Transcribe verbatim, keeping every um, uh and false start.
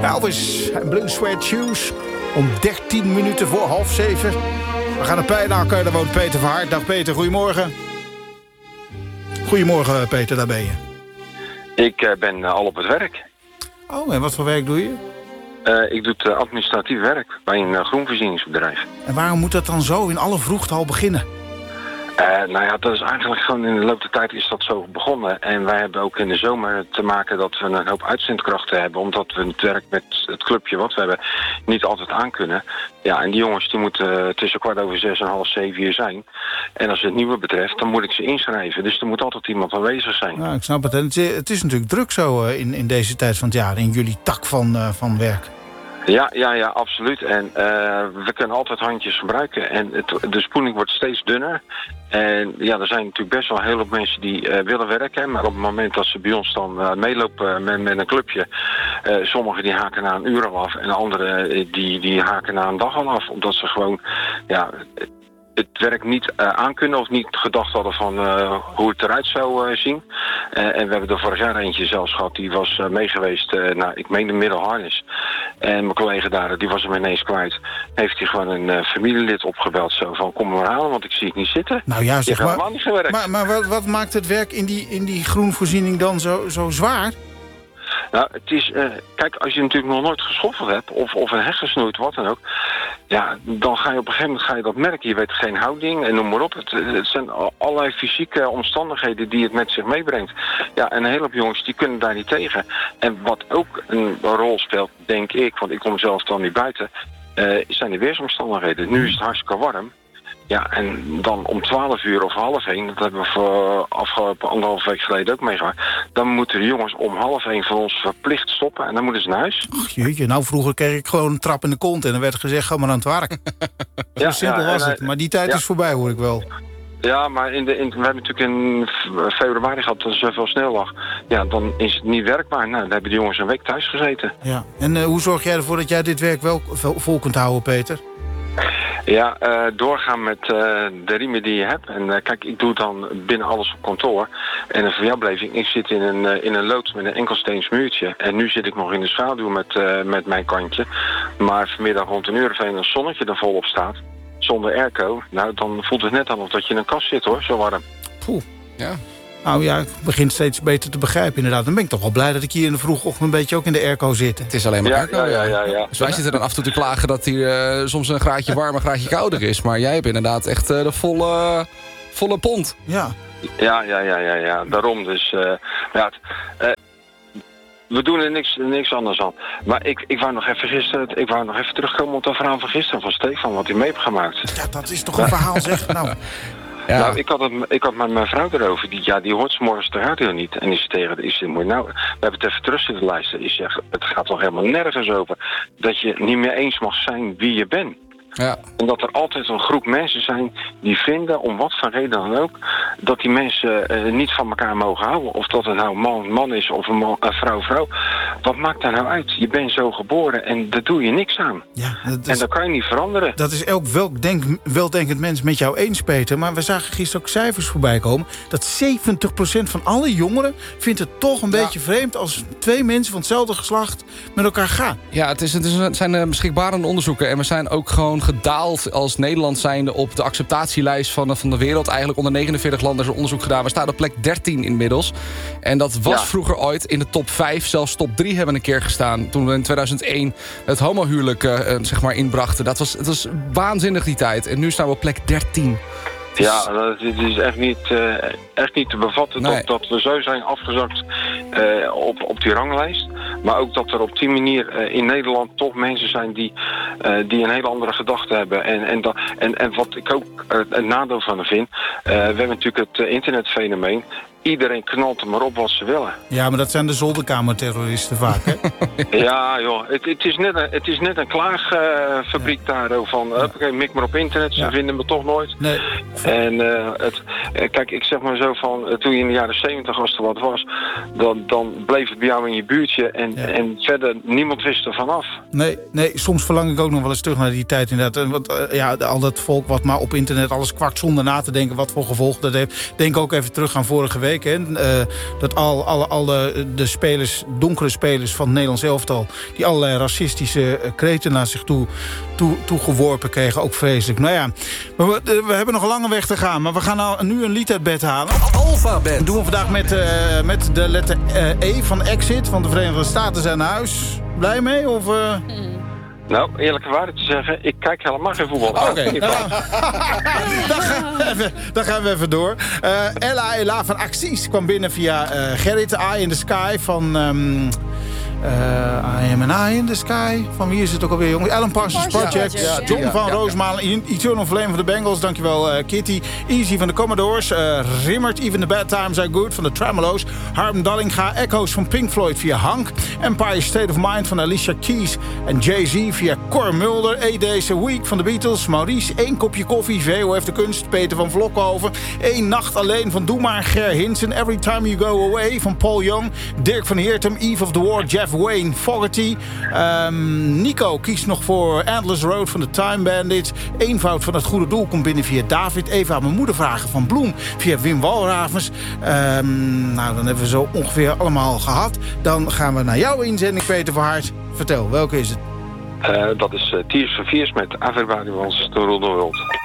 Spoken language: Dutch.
Elvis en Blue Suede Shoes. Om dertien minuten voor half zeven. We gaan naar Pijnakker, daar woont Peter van Hart. Dag Peter, goedemorgen. Goedemorgen Peter, daar ben je. Ik uh, ben uh, al op het werk. Oh, en wat voor werk doe je? Uh, ik doe het uh, administratief werk bij een uh, groenvoorzieningsbedrijf. En waarom moet dat dan zo in alle vroegte al beginnen? Uh, nou ja, dat is eigenlijk gewoon in de loop der tijd is dat zo begonnen. En wij hebben ook in de zomer te maken dat we een hoop uitzendkrachten hebben. Omdat we het werk met het clubje wat we hebben niet altijd aankunnen. Ja, en die jongens die moeten uh, tussen kwart over zes en half zeven hier zijn. En als het nieuwe betreft, dan moet ik ze inschrijven. Dus er moet altijd iemand aanwezig zijn. Nou, ik snap het. En het, is, het is natuurlijk druk zo uh, in, in deze tijd van het jaar. In jullie tak van, uh, van werk. Ja, ja, ja, absoluut. En uh, we kunnen altijd handjes gebruiken. En het, de spoeling wordt steeds dunner. En ja, er zijn natuurlijk best wel heel veel mensen die uh, willen werken. Maar op het moment dat ze bij ons dan uh, meelopen met, met een clubje... Uh, sommigen die haken na een uur al af. En anderen uh, die, die haken na een dag al af. Omdat ze gewoon... ja. het werk niet uh, aankunnen of niet gedacht hadden van uh, hoe het eruit zou uh, zien. Uh, en we hebben er vorig jaar eentje zelfs gehad, die was uh, meegeweest, uh, nou, ik meen de middelharnis. En mijn collega daar, die was hem ineens kwijt. Heeft hij gewoon een uh, familielid opgebeld, zo van kom maar halen, want ik zie het niet zitten. Nou ja, zeg maar, niet gewerkt. maar, maar wat, wat maakt het werk in die, in die groenvoorziening dan zo, zo zwaar? Nou, het is, uh, kijk, als je natuurlijk nog nooit geschoffeld hebt, of, of een heg gesnoeid, wat dan ook, ja, dan ga je op een gegeven moment ga je dat merken. Je weet geen houding en noem maar op. Het, het zijn allerlei fysieke omstandigheden die het met zich meebrengt. Ja, en een hele hoop jongens, die kunnen daar niet tegen. En wat ook een rol speelt, denk ik, want ik kom zelf dan niet buiten, uh, zijn de weersomstandigheden. Nu is het hartstikke warm. Ja, en dan om twaalf uur of half één, dat hebben we voor afgelopen anderhalf week geleden ook meegemaakt. Dan moeten de jongens om half één van ons verplicht stoppen en dan moeten ze naar huis. Ach jeetje, nou vroeger kreeg ik gewoon een trap in de kont en dan werd gezegd, ga maar aan het werk. Zo ja, simpel ja, was en, het, maar die tijd ja. is voorbij, hoor ik wel. Ja, maar in de, in, we hebben natuurlijk in februari gehad dat er zoveel sneeuw lag. Ja, dan is het niet werkbaar. Nou, dan hebben de jongens een week thuis gezeten. Ja, en uh, hoe zorg jij ervoor dat jij dit werk wel vol kunt houden, Peter? Ja, uh, doorgaan met uh, de riemen die je hebt. En uh, kijk, ik doe dan binnen alles op kantoor. En een verjabeleving, ik zit in een, uh, in een loods met een enkelsteens muurtje. En nu zit ik nog in de schaduw met, uh, met mijn kantje. Maar vanmiddag rond een uur of een, als zonnetje er volop staat, zonder airco, nou, dan voelt het net aan of dat je in een kast zit, hoor, zo warm. Poeh, ja. Nou ja, ik begin steeds beter te begrijpen inderdaad. Dan ben ik toch wel blij dat ik hier in de vroege ochtend een beetje ook in de airco zit. Het is alleen maar ja, airco. Ja, ja, ja, ja. Dus wij zitten dan af en toe te klagen dat hier uh, soms een graadje warmer, een graadje kouder is. Maar jij hebt inderdaad echt uh, de volle, volle pond. Ja. Ja, ja, ja, ja, ja. Daarom dus. Uh, ja, uh, we doen er niks, niks anders aan. Maar ik, ik wou nog even gisteren, ik wou nog even terugkomen op dat verhaal van gisteren van Stefan, wat hij mee heeft gemaakt. Ja, dat is toch een verhaal, zeg. Nou. Ja. Nou, ik had, het, ik had met mijn vrouw erover. Die, ja, die hoort 's morgens de radio niet. En die is tegen, is het mooi. Nou, we hebben het even terug zitten luisteren. Die zegt, het gaat toch helemaal nergens over dat je niet meer eens mag zijn wie je bent. Ja. En dat er altijd een groep mensen zijn die vinden, om wat voor reden dan ook, dat die mensen uh, niet van elkaar mogen houden. Of dat het nou man man is of een, man, een vrouw vrouw. Wat maakt daar nou uit? Je bent zo geboren en daar doe je niks aan. Ja, dat is, en dat kan je niet veranderen. Dat is elk welk weldenkend mens met jou eens, Peter. Maar we zagen gisteren ook cijfers voorbij komen dat zeventig procent van alle jongeren vindt het toch een ja. beetje vreemd als twee mensen van hetzelfde geslacht met elkaar gaan. Ja, het, is, het, is, het zijn uh, beschikbare onderzoeken en we zijn ook gewoon gedaald als Nederland zijnde op de acceptatielijst van, van de wereld. Eigenlijk onder negenenveertig landen is er onderzoek gedaan. We staan op plek dertien inmiddels. En dat was ja. vroeger ooit in de top vijf, zelfs top drie hebben een keer gestaan. Toen we in tweeduizend één het homohuwelijk uh, zeg maar inbrachten. Dat was, het was waanzinnig die tijd. En nu staan we op plek dertien. Ja, het is echt niet, uh, echt niet te bevatten nee. dat, dat we zo zijn afgezakt uh, op, op die ranglijst. Maar ook dat er op die manier uh, in Nederland toch mensen zijn die, uh, die een hele andere gedachte hebben. En, en, dat, en, en wat ik ook uh, een nadeel van vind, uh, we hebben natuurlijk het uh, internetfenomeen. Iedereen knalt er maar op wat ze willen. Ja, maar dat zijn de zolderkamerterroristen vaak, hè? Ja, joh. Het, het, is net een, het is net een klaagfabriek uh, ja. daar. Van, ja. Oké, mik maar op internet. Ze ja. vinden me toch nooit. Nee. En uh, het, kijk, ik zeg maar zo van, toen je in de jaren zeventig als er wat was, dan, dan bleef het bij jou in je buurtje. En, ja. en verder, niemand wist er vanaf. Nee, nee, soms verlang ik ook nog wel eens terug naar die tijd inderdaad. Want uh, ja, al dat volk wat maar op internet alles kwakt zonder na te denken wat voor gevolgen dat heeft. Denk ook even terug aan vorige week. week. Hè, uh, dat al, alle, alle de spelers, donkere spelers van het Nederlands elftal... die allerlei racistische uh, kreten naar zich toe, toe, toegeworpen kregen. Ook vreselijk. Nou ja, we, we hebben nog een lange weg te gaan. Maar we gaan nou nu een lied uit bed halen. Alphabet. Dat doen we vandaag met, uh, met de letter uh, E van Exit. Van de Verenigde Staten zijn naar huis. Blij mee? Of... Uh... Mm. Nou, eerlijke waarheid te zeggen, ik kijk helemaal geen voetbal. Oké, okay, dan, dan, dan gaan we even door. Uh, Ella Ella van Axis kwam binnen via uh, Gerrit, Eye in the Sky van... Um, Uh, I am an eye in the sky. Van wie is het ook alweer, jongens? Alan Parsons Project. Project. Ja, John ja, van ja, Roosmalen. Ja. Eternal Flame van de Bengals. Dankjewel, uh, Kitty. Easy van de Commodores. Uh, Rimmert, Even the Bad Times Are Good van de Tremolo's. Harm Dallinga. Echoes van Pink Floyd via Hank. Empire State of Mind van Alicia Keys. En Jay-Z via Cor Mulder. A Days a Week van de Beatles. Maurice, één kopje koffie. V O F de Kunst. Peter van Vlokhoven. Eén nacht alleen van Doe maar. Ger Hinsen. Every Time You Go Away van Paul Young. Dirk van Heertem. Eve of the War. Jeff Wayne Fogerty. Um, Nico kiest nog voor Endless Road van de Time Bandits. Eenvoud van het goede doel komt binnen via David. Even aan mijn moeder vragen van Bloem via Wim Walravens. Um, nou, dan hebben we zo ongeveer allemaal gehad. Dan gaan we naar jouw inzending, Peter van Hart. Vertel, welke is het? Uh, dat is uh, Tears for Fears met Everybody Wants to Rule the World.